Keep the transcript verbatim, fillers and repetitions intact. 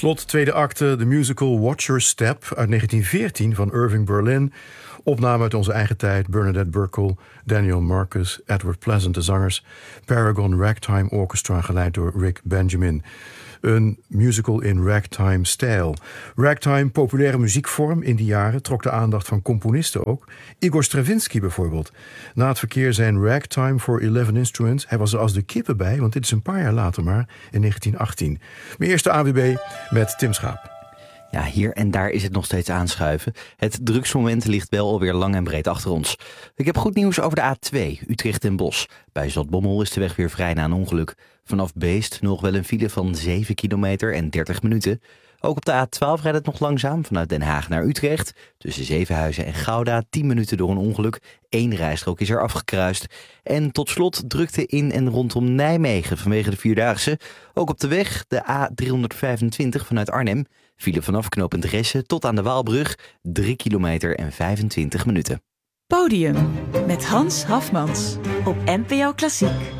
slot, tweede acte, de musical Watch Your Step uit negentien veertien van Irving Berlin. Opname uit onze eigen tijd, Bernadette Burkle, Daniel Marcus, Edward Pleasant, de zangers. Paragon Ragtime Orchestra, geleid door Rick Benjamin. Een musical in ragtime-stijl. Ragtime, populaire muziekvorm in die jaren, trok de aandacht van componisten ook. Igor Stravinsky bijvoorbeeld. Na het verkeer zijn Ragtime for eleven Instruments. Hij was er als de kippen bij, want dit is een paar jaar later maar, in negentien achttien. Mijn eerste A W B met Tim Schaap. Ja, hier en daar is het nog steeds aanschuiven. Het drugsmoment ligt wel alweer lang en breed achter ons. Ik heb goed nieuws over de A twee, Utrecht en Bosch. Bij Zotbommel is de weg weer vrij na een ongeluk. Vanaf Beest nog wel een file van zeven kilometer en dertig minuten. Ook op de A twaalf rijdt het nog langzaam vanuit Den Haag naar Utrecht. Tussen Zevenhuizen en Gouda tien minuten door een ongeluk. Eén rijstrook is er afgekruist. En tot slot drukte in en rondom Nijmegen vanwege de Vierdaagse. Ook op de weg de A driehonderdvijfentwintig vanuit Arnhem. File vanaf knooppunt Ressen tot aan de Waalbrug. drie kilometer en vijfentwintig minuten. Podium met Hans Hafmans op N P O Klassiek.